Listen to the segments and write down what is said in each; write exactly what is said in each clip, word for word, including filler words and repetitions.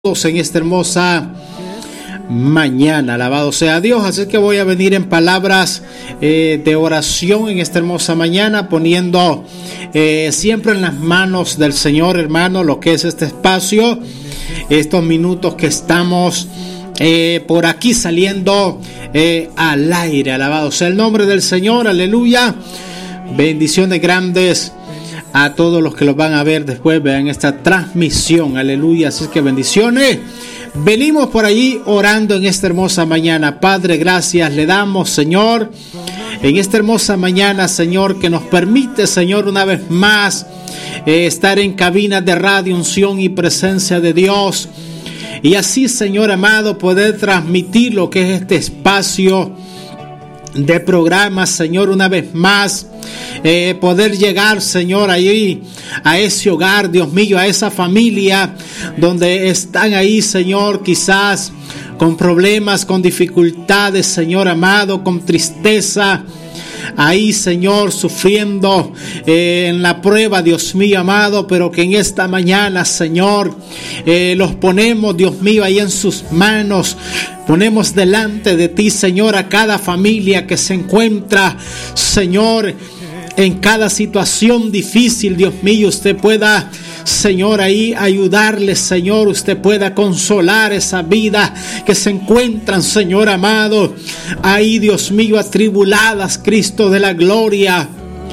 en esta hermosa mañana, alabado sea Dios. Así que voy a venir en palabras eh, de oración en esta hermosa mañana, poniendo eh, siempre en las manos del Señor, hermano, lo que es este espacio, estos minutos que estamos eh, por aquí saliendo eh, al aire. Alabado sea el nombre del Señor, aleluya. Bendiciones grandes a todos los que los van a ver después, vean esta transmisión, aleluya. Así que bendiciones. Venimos por allí orando en esta hermosa mañana. Padre, gracias le damos, Señor, en esta hermosa mañana, Señor, que nos permite, Señor, una vez más eh, estar en cabinas de radio, unción y presencia de Dios. Y así, Señor amado, poder transmitir lo que es este espacio de programa, Señor, una vez más. Eh, poder llegar, Señor, ahí a ese hogar, Dios mío, a esa familia donde están ahí, Señor, quizás con problemas, con dificultades, Señor amado, con tristeza. Ahí, Señor, sufriendo eh, en la prueba, Dios mío amado, pero que en esta mañana, Señor, eh, los ponemos, Dios mío, ahí en sus manos. Ponemos delante de ti, Señor, a cada familia que se encuentra, Señor, en cada situación difícil, Dios mío. Usted pueda, Señor, ahí ayudarles, Señor. Usted pueda consolar esa vida que se encuentran, Señor amado, ahí, Dios mío, atribuladas, Cristo de la gloria.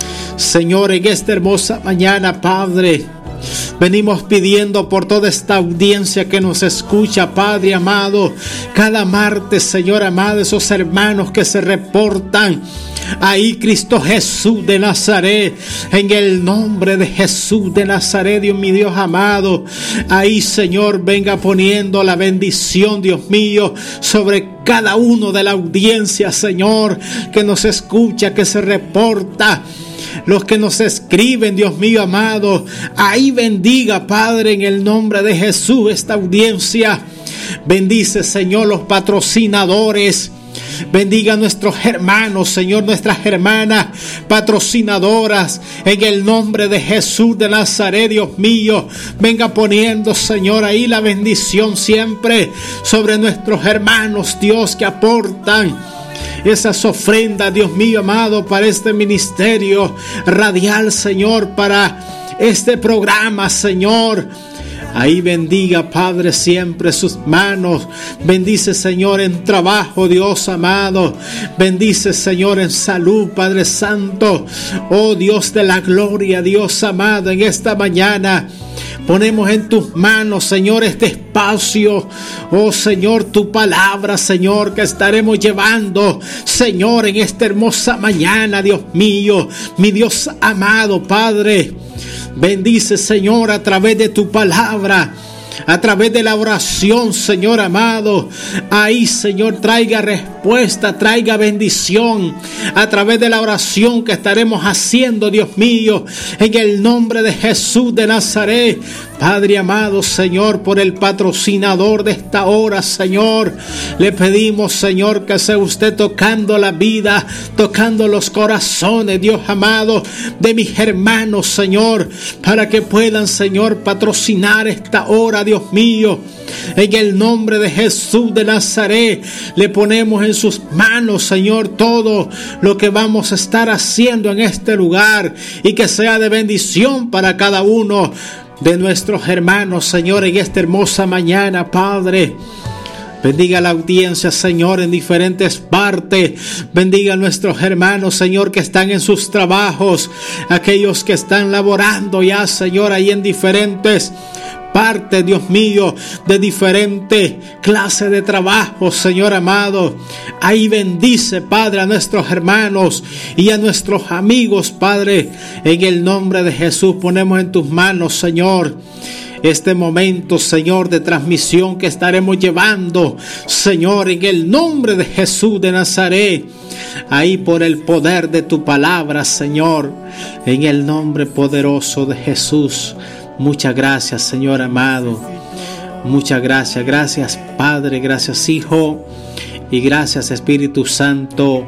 Señor, en esta hermosa mañana, Padre, venimos pidiendo por toda esta audiencia que nos escucha, Padre amado, cada martes, Señor amado, esos hermanos que se reportan ahí, Cristo Jesús de Nazaret, en el nombre de Jesús de Nazaret, Dios mi Dios amado, ahí, Señor, venga poniendo la bendición, Dios mío, sobre cada uno de la audiencia, Señor, que nos escucha, que se reporta, los que nos escriben, Dios mío amado, ahí bendiga, Padre, en el nombre de Jesús, esta audiencia. Bendice, Señor, los patrocinadores. Bendiga a nuestros hermanos, Señor, nuestras hermanas patrocinadoras, en el nombre de Jesús de Nazaret, Dios mío. Venga poniendo, Señor, ahí la bendición siempre sobre nuestros hermanos, Dios, que aportan esas ofrendas, Dios mío amado, para este ministerio radial, Señor, para este programa, Señor. Ahí bendiga, Padre, siempre sus manos. Bendice, Señor, en trabajo, Dios amado. Bendice, Señor, en salud, Padre Santo. Oh Dios de la gloria, Dios amado, en esta mañana ponemos en tus manos, Señor, este espacio. Oh, Señor, tu palabra, Señor, que estaremos llevando, Señor, en esta hermosa mañana, Dios mío, mi Dios amado, Padre. Bendice, Señor, a través de tu palabra, a través de la oración, Señor amado. Ahí, Señor, traiga respuesta, traiga bendición a través de la oración que estaremos haciendo, Dios mío, en el nombre de Jesús de Nazaret. Padre amado, Señor, por el patrocinador de esta hora, Señor, le pedimos, Señor, que sea usted tocando la vida, tocando los corazones, Dios amado, de mis hermanos, Señor, para que puedan, Señor, patrocinar esta hora, Dios mío. En el nombre de Jesús de Nazaret, le ponemos en sus manos, Señor, todo lo que vamos a estar haciendo en este lugar, y que sea de bendición para cada uno de nuestros hermanos, Señor, en esta hermosa mañana, Padre. Bendiga la audiencia, Señor, en diferentes partes. Bendiga a nuestros hermanos, Señor, que están en sus trabajos, aquellos que están laborando ya, Señor, ahí en diferentes parte, Dios mío, de diferentes clases de trabajo, Señor amado. Ahí bendice, Padre, a nuestros hermanos y a nuestros amigos, Padre. En el nombre de Jesús ponemos en tus manos, Señor, este momento, Señor, de transmisión que estaremos llevando, Señor, en el nombre de Jesús de Nazaret. Ahí por el poder de tu palabra, Señor, en el nombre poderoso de Jesús. Muchas gracias, Señor amado. Muchas gracias. Gracias, Padre. Gracias, Hijo. Y gracias, Espíritu Santo.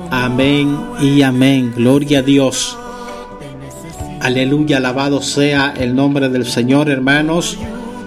Amén y amén. Gloria a Dios. Aleluya. Alabado sea el nombre del Señor, hermanos.